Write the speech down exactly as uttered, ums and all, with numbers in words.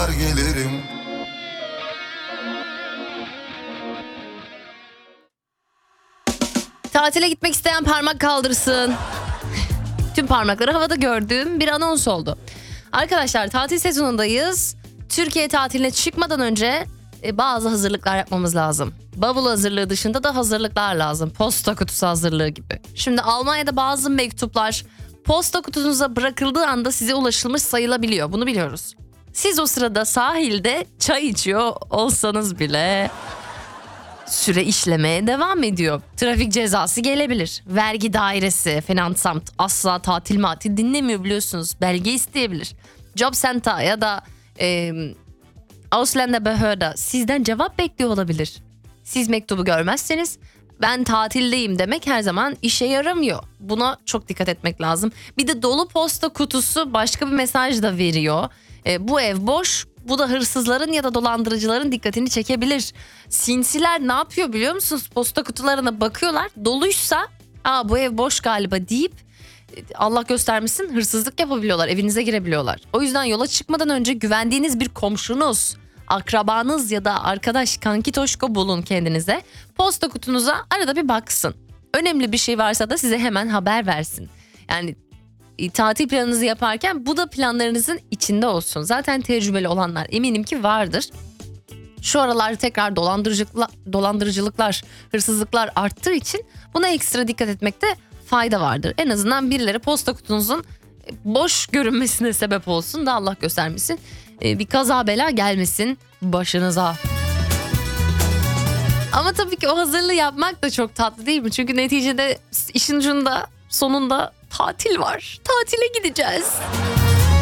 uğrar gelirim. Tatile gitmek isteyen parmak kaldırsın. Tüm parmakları havada gördüğüm bir anons oldu. Arkadaşlar, tatil sezonundayız. Türkiye tatiline çıkmadan önce e, bazı hazırlıklar yapmamız lazım. Bavul hazırlığı dışında da hazırlıklar lazım. Posta kutusu hazırlığı gibi. Şimdi Almanya'da bazı mektuplar posta kutunuza bırakıldığı anda size ulaşılmış sayılabiliyor. Bunu biliyoruz. Siz o sırada sahilde çay içiyor olsanız bile süre işlemeye devam ediyor. Trafik cezası gelebilir. Vergi dairesi, Finansamt asla tatil matil dinlemiyor biliyorsunuz. Belge isteyebilir. Job Center ya da e, Ausländerbehörde sizden cevap bekliyor olabilir. Siz mektubu görmezseniz ben tatildeyim demek her zaman işe yaramıyor. Buna çok dikkat etmek lazım. Bir de dolu posta kutusu başka bir mesaj da veriyor. E, bu ev boş. Bu da hırsızların ya da dolandırıcıların dikkatini çekebilir. Sinsiler ne yapıyor biliyor musunuz? Posta kutularına bakıyorlar. Doluysa aa bu ev boş galiba deyip Allah göstermesin hırsızlık yapabiliyorlar. Evinize girebiliyorlar. O yüzden yola çıkmadan önce güvendiğiniz bir komşunuz, akrabanız ya da arkadaş kanki toşko bulun kendinize. Posta kutunuza arada bir baksın. Önemli bir şey varsa da size hemen haber versin. Yani tatil planınızı yaparken bu da planlarınızın içinde olsun. Zaten tecrübeli olanlar eminim ki vardır. Şu aralar tekrar dolandırıcılıklar, dolandırıcılıklar, hırsızlıklar arttığı için buna ekstra dikkat etmekte fayda vardır. En azından birileri posta kutunuzun boş görünmesine sebep olsun da Allah göstermesin bir kaza bela gelmesin başınıza. Ama tabii ki o hazırlığı yapmak da çok tatlı değil mi? Çünkü neticede işin ucunda sonunda tatil var. Tatile gideceğiz.